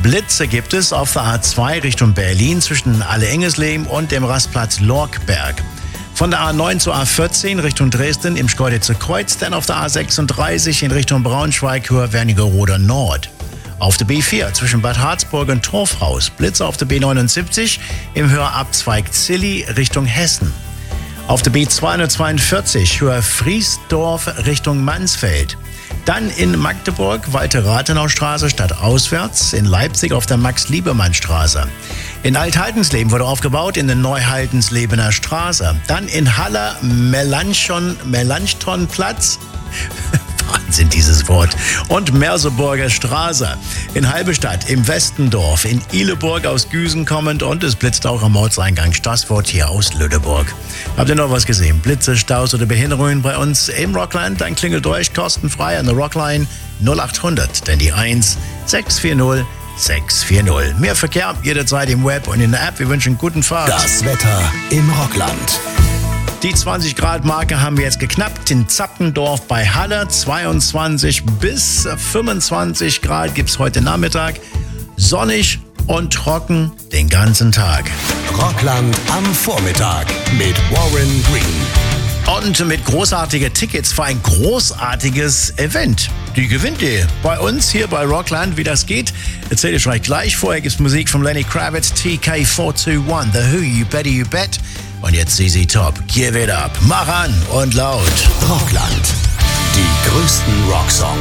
Blitze gibt es auf der A2 Richtung Berlin zwischen Alle-Engesleben und dem Rastplatz Lorkberg. Von der A9 zur A14 Richtung Dresden im Schkeuditzer Kreuz, dann auf der A36 in Richtung Braunschweig, Höhe Wernigerode Nord. Auf der B4 zwischen Bad Harzburg und Torfhaus, Blitze auf der B79 im Höherabzweig Zilli Richtung Hessen. Auf der B242 Höhe Friesdorf Richtung Mansfeld. Dann in Magdeburg, Walter-Rathenau-Straße stadtauswärts, in Leipzig auf der Max-Liebermann-Straße. In Alt-Haldensleben wurde aufgebaut, in der Neu-Haldenslebener Straße. Dann in Haller, Melanchthonplatz. Wahnsinn, dieses Wort. Und Merseburger Straße. In Halberstadt, im Westendorf, in Ihleburg aus Güsen kommend und es blitzt auch am Ortseingang Stassfurt hier aus Lüneburg. Habt ihr noch was gesehen? Blitze, Staus oder Behinderungen bei uns im Rockland? Dann klingelt durch, kostenfrei an der Rockline 0800, denn die 1 640 640. Mehr Verkehr jederzeit im Web und in der App. Wir wünschen guten Fahrt. Das Wetter im Rockland. Die 20 Grad Marke haben wir jetzt geknackt. In Zappendorf bei Halle 22 bis 25 Grad gibt es heute Nachmittag. Sonnig und trocken den ganzen Tag. Rockland am Vormittag mit Warren Green. Und mit großartigen Tickets für ein großartiges Event. Die gewinnt ihr bei uns hier bei Rockland. Wie das geht, erzähle ich euch gleich. Vorher gibt es Musik von Lenny Kravitz, TK421, The Who, You Better You Bet. Und jetzt ZZ Top, Give It Up. Mach an und laut. Rockland. Die größten Rocksongs.